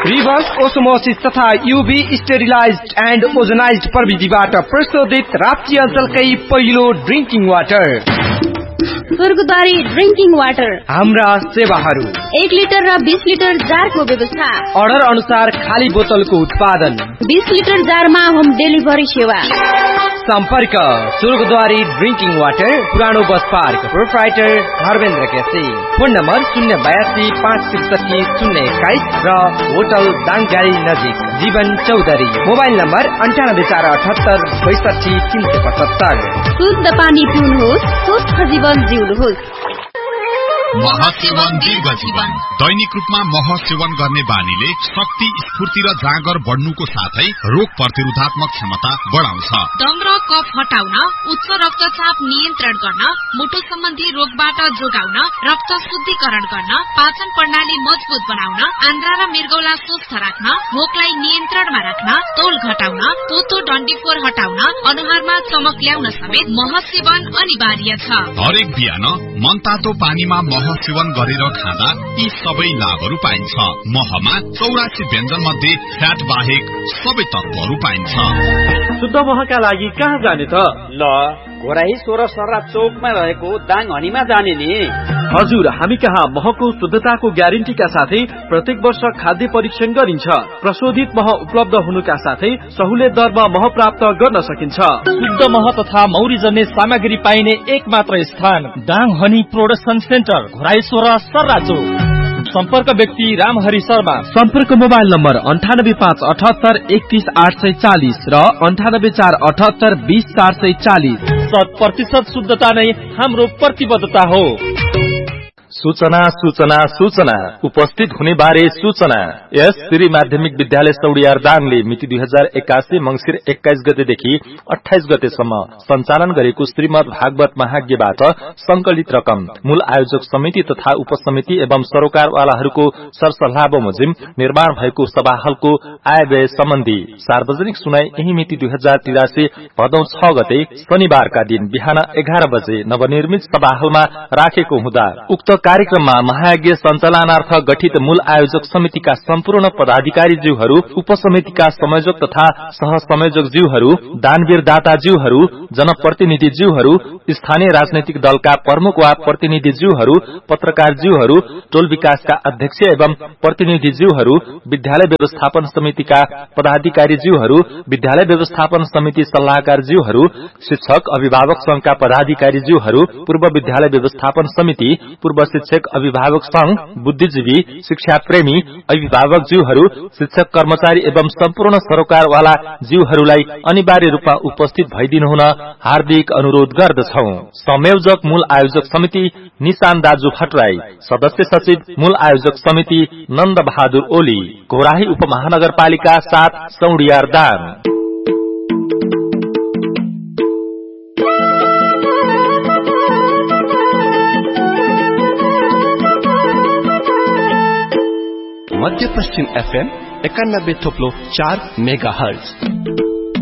Reverse osmosis तथा यूभी sterilised and ozonised प्रविधिबाट प्रशोधित राप्ती अञ्चलकै पहिलो ड्रिंकिङ वाटर स्वर्गद्वारी ड्रिंकिङ वाटर। हाम्रा सेवाहरू 1 लिटर र 20 लिटर जारको व्यवस्था। अर्डर अनुसार खाली बोतलको उत्पादन। 20 लिटर जारमा होम डेलिभरी सेवा। सम्पर्क स्वर्गद्वारी ड्रिंकिङ वाटर, पुरानो bus park, proprietor Dharmendra KC. Phone number 082 563 021 र होटल दाङगाडी नजिक जीवन चौधरी। Mobile number 9848 62 375। शुद्ध पानी पिउनुहोस्, स्वस्थ जीवन जिउनुहोस्। महसेवन दीर्घ जीवन। दैनिक रूपमा मह सेवन गर्ने बानीले शक्ति, स्फूर्ति र जाँगर बढ्नुको साथै रोग प्रतिरोधात्मक क्षमता बढाउँछ। दम र कफ हटाउन, उच्च रक्तचाप नियन्त्रण गर्न, मुटु सम्बन्धी रोगबाट जोगाउन, रक्त शुद्धिकरण गर्न, पाचन प्रणाली मजबुत बनाउन, आन्द्रा र मृगौला स्वस्थ राख्न, भोकलाई नियन्त्रणमा राख्न, तौल घटाउन, पोतो डन्डीफोर हटाउन, अनुहारमा चमक ल्याउन समेत मह सेवन अनिवार्य छ। हरेक बिहान मनतातो पानीमा मह सेवन गरेर खाँदा यी सबै लाभहरू पाइन्छ। महमा 84 व्यञ्जन मध्ये फ्याट बाहेक सबै तत्वहरू पाइन्छ। शुद्ध महका लागि कहाँ जाने त? ल घोराही 16 सर्रा चौकमा रहेको दाङ हनीमा जाने नि। हजुर, हामी कहाँ महको शुद्धताको ग्यारेन्टीका साथै प्रत्येक वर्ष खाद्य परीक्षण गरिन्छ। प्रशोधित मह उपलब्ध हुनुका साथै सहुलियत दरमा मह प्राप्त गर्न सकिन्छ। शुद्ध मह तथा मौरी जन्ने सामग्री पाइने एक मात्र स्थान Dang honey production centre, Ghorahi 16 सर्रा चौक। सम्पर्क व्यक्ति रामहरि शर्मा। सम्पर्क मोबाइल नम्बर 98578 31840 र 98478 20440। 100% शुद्धता नै हाम्रो प्रतिबद्धता हो। सूचना सूचना सूचना उपस्थित हुने बारे सूचना। यस श्री माध्यमिक विद्यालय सौडियार दाङले मिति 2081 मंसिर 21 गतेदेखि 28 गतेसम्म सञ्चालन गरेको श्रीमद् भागवत महाज्ञबाट संकलित रकम मूल आयोजक समिति तथा उपसमिति एवं सरोकारवालाहरूको सरसल्लाह बमोजिम निर्माण भएको सभा हलको आय व्यय सम्बन्धी सार्वजनिक सुनाई यही मिति 2083 भदौ 6 गते शनिबारका दिन बिहान 11 बजे नवनिर्मित सभा हलमा राखेको हुँदा उक्त कार्यक्रममा महायज्ञ सञ्चालनार्थ गठित मूल आयोजक समितिका सम्पूर्ण पदाधिकारीज्यूहरू, उपसमितिका संयोजक तथा सहसंयोजकज्यूहरू, दानवीर दाताज्यूहरू, जनप्रतिनिधिज्यूहरू, स्थानीय राजनैतिक दलका प्रमुख वा प्रतिनिधिज्यूहरू, पत्रकारज्यूहरू, टोल विकासका अध्यक्ष एवं प्रतिनिधिज्यूहरू, विद्यालय व्यवस्थापन समितिका पदाधिकारीज्यूहरू, विद्यालय व्यवस्थापन समिति सल्लाहकारज्यूहरू, शिक्षक अभिभावक संघका पदाधिकारीज्यूहरू, पूर्व विद्यालय व्यवस्थापन समिति, पूर्व शिक्षक अभिभावक संघ, बुद्धिजीवी, शिक्षा प्रेमी अभिभावकज्यूहरू, शिक्षक कर्मचारी एवं सम्पूर्ण सरोकारवाला ज्यूहरूलाई अनिवार्य रूपमा उपस्थित भइदिनु हुन हार्दिक अनुरोध गर्दछौं। संयोजक मूल आयोजक समिति निशान दाजु भट्टराई, सदस्य सचिव मूल आयोजक समिति नन्द बहादुर ओली, घोराही उपमहानगरपालिका 7 सौडियार दाङ। मध्य पश्चिम FM 91.4 मेगाहर्ज।